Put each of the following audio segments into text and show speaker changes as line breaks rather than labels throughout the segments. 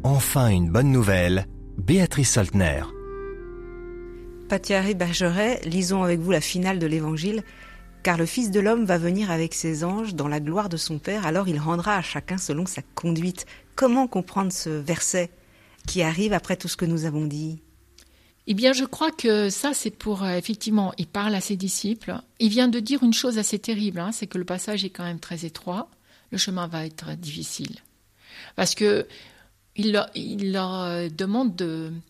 Enfin une bonne nouvelle, Béatrice Soltner.
Thierry Bergeret, lisons avec vous la finale de l'Évangile. Car le Fils de l'homme va venir avec ses anges dans la gloire de son Père, alors il rendra à chacun selon sa conduite. Comment comprendre ce verset qui arrive après tout ce que nous avons dit ?
Eh bien, je crois que ça, c'est pour, effectivement, il parle à ses disciples. Il vient de dire une chose assez terrible, c'est que le passage est quand même très étroit. Le chemin va être difficile. Parce que il leur demande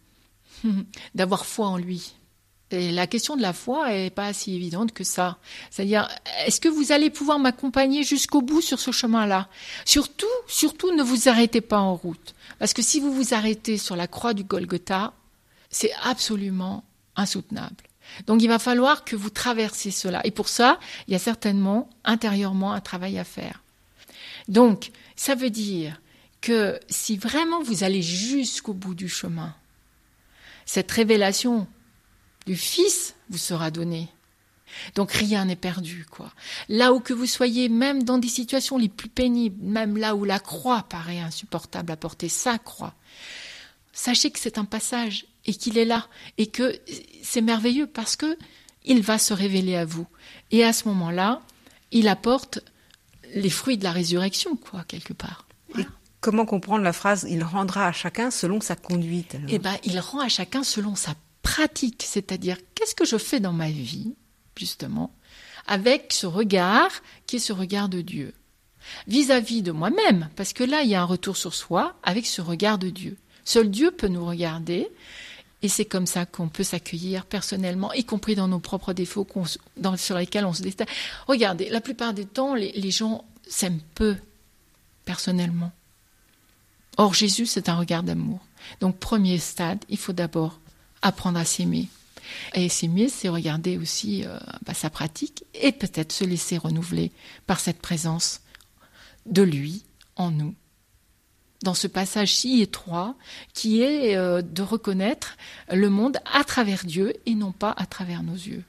d'avoir foi en lui. Et la question de la foi n'est pas si évidente que ça. C'est-à-dire, est-ce que vous allez pouvoir m'accompagner jusqu'au bout sur ce chemin-là ? Surtout, ne vous arrêtez pas en route. Parce que si vous vous arrêtez sur la croix du Golgotha, c'est absolument insoutenable. Donc il va falloir que vous traversiez cela. Et pour ça, il y a certainement intérieurement un travail à faire. Donc, ça veut dire que si vraiment vous allez jusqu'au bout du chemin, cette révélation du Fils vous sera donnée. Donc rien n'est perdu, quoi. Là où que vous soyez, même dans des situations les plus pénibles, même là où la croix paraît insupportable à porter, sa croix, sachez que c'est un passage et qu'il est là et que c'est merveilleux parce que il va se révéler à vous. Et à ce moment-là, il apporte les fruits de la résurrection, quoi, quelque part. Voilà.
Et comment comprendre la phrase « il rendra à chacun selon sa conduite » alors ?
Eh bien, il rend à chacun selon sa pratique, c'est-à-dire qu'est-ce que je fais dans ma vie, justement, avec ce regard qui est ce regard de Dieu, vis-à-vis de moi-même, parce que là, il y a un retour sur soi avec ce regard de Dieu. Seul Dieu peut nous regarder, et c'est comme ça qu'on peut s'accueillir personnellement, y compris dans nos propres défauts sur lesquels on se déteste. Regardez, la plupart du temps, les gens s'aiment peu, personnellement. Or, Jésus, c'est un regard d'amour. Donc, premier stade, il faut d'abord apprendre à s'aimer. Et s'aimer, c'est regarder aussi sa pratique et peut-être se laisser renouveler par cette présence de lui en nous. Dans ce passage si étroit qui est de reconnaître le monde à travers Dieu et non pas à travers nos yeux.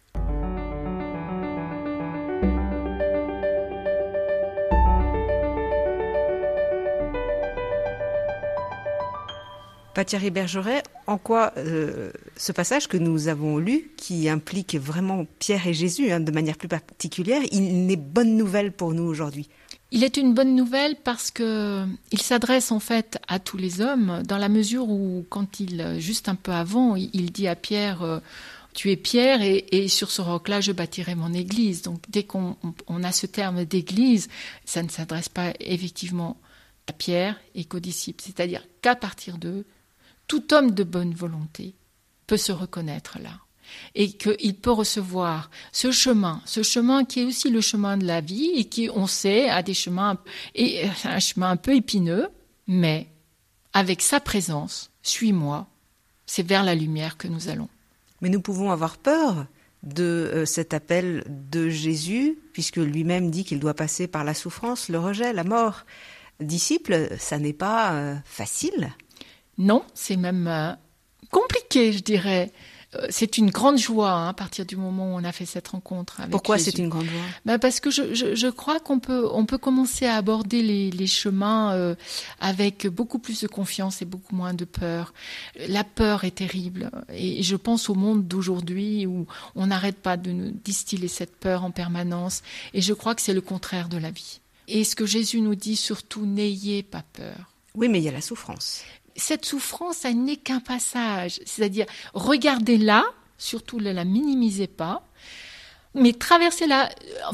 Thierry Bergeret, en quoi ce passage que nous avons lu, qui implique vraiment Pierre et Jésus de manière plus particulière, il est bonne nouvelle pour nous aujourd'hui ?
Il est une bonne nouvelle parce que il s'adresse en fait à tous les hommes dans la mesure où, juste un peu avant, il dit à Pierre tu es Pierre et sur ce roc-là je bâtirai mon église. Donc dès qu'on a ce terme d'église, ça ne s'adresse pas effectivement à Pierre et qu'aux disciples, c'est-à-dire qu'à partir d'eux, tout homme de bonne volonté peut se reconnaître là et qu'il peut recevoir ce chemin qui est aussi le chemin de la vie et qui, on sait, a des chemins et un chemin un peu épineux, mais avec sa présence, suis-moi, c'est vers la lumière que nous allons.
Mais nous pouvons avoir peur de cet appel de Jésus, puisque lui-même dit qu'il doit passer par la souffrance, le rejet, la mort. Disciple, ça n'est pas facile.
Non, c'est même compliqué, je dirais. C'est une grande joie à partir du moment où on a fait cette rencontre avec
Pourquoi
Jésus.
C'est une grande joie ?
Parce que je crois qu'on peut commencer à aborder les chemins avec beaucoup plus de confiance et beaucoup moins de peur. La peur est terrible et je pense au monde d'aujourd'hui où on n'arrête pas de nous distiller cette peur en permanence et je crois que c'est le contraire de la vie. Et ce que Jésus nous dit surtout, n'ayez pas peur.
Oui, mais il y a la souffrance.
Cette souffrance, ça n'est qu'un passage. C'est-à-dire, regardez-la, surtout ne la minimisez pas, mais traversez-la,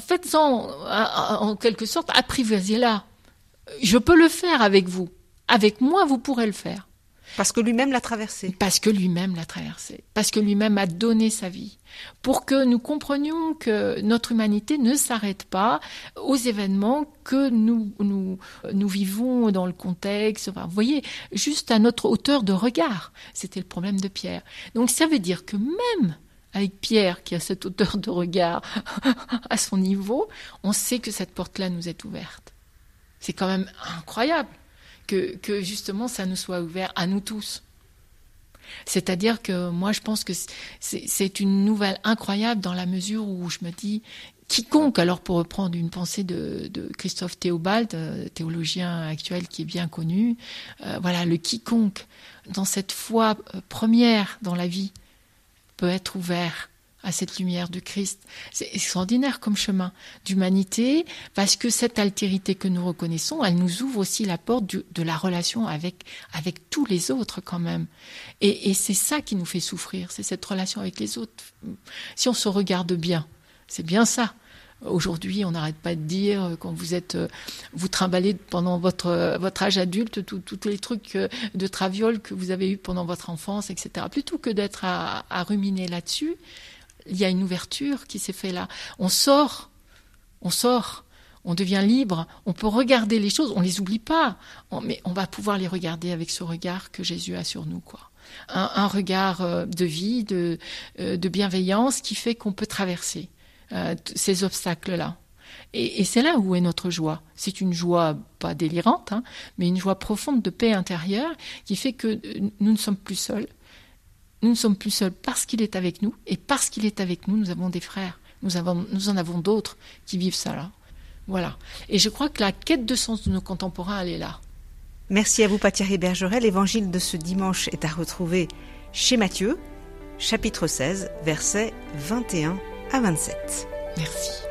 en quelque sorte, apprivoisez-la. Je peux le faire avec vous. Avec moi, vous pourrez le faire.
Parce que lui-même l'a traversé.
Parce que lui-même l'a traversé. Parce que lui-même a donné sa vie. Pour que nous comprenions que notre humanité ne s'arrête pas aux événements que nous vivons dans le contexte. Enfin, vous voyez, juste à notre hauteur de regard. C'était le problème de Pierre. Donc ça veut dire que même avec Pierre, qui a cette hauteur de regard à son niveau, on sait que cette porte-là nous est ouverte. C'est quand même incroyable. Que justement ça nous soit ouvert à nous tous. C'est-à-dire que moi je pense que c'est une nouvelle incroyable dans la mesure où je me dis quiconque, alors pour reprendre une pensée de Christophe Théobald, théologien actuel qui est bien connu, voilà, le quiconque dans cette foi première dans la vie peut être ouvert à cette lumière de Christ. C'est extraordinaire comme chemin d'humanité, parce que cette altérité que nous reconnaissons, elle nous ouvre aussi la porte de la relation avec tous les autres quand même. Et c'est ça qui nous fait souffrir, c'est cette relation avec les autres. Si on se regarde bien, c'est bien ça. Aujourd'hui, on n'arrête pas de dire, quand vous trimballez pendant votre âge adulte, tous les trucs de traviole que vous avez eu pendant votre enfance, etc. Plutôt que d'être à ruminer là-dessus, il y a une ouverture qui s'est faite là. On sort, on devient libre, on peut regarder les choses, on les oublie pas, mais on va pouvoir les regarder avec ce regard que Jésus a sur nous, quoi. Un regard de vie, de bienveillance qui fait qu'on peut traverser ces obstacles-là. Et c'est là où est notre joie. C'est une joie pas délirante, mais une joie profonde de paix intérieure qui fait que nous ne sommes plus seuls. Nous ne sommes plus seuls parce qu'il est avec nous, et parce qu'il est avec nous, nous avons des frères. Nous en avons d'autres qui vivent ça là. Voilà. Et je crois que la quête de sens de nos contemporains, elle est là.
Merci à vous, Thierry Bergeret. L'évangile de ce dimanche est à retrouver chez Matthieu, chapitre 16, versets 21 à 27.
Merci.